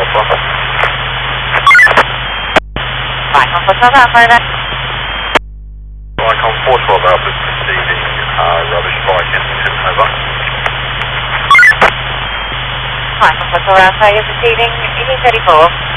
Alpha. Icon 412 Alpha, over. Icon 412 Alpha proceeding rubbish by Kensington, over. Icon 412 Alpha, you're proceeding, E34.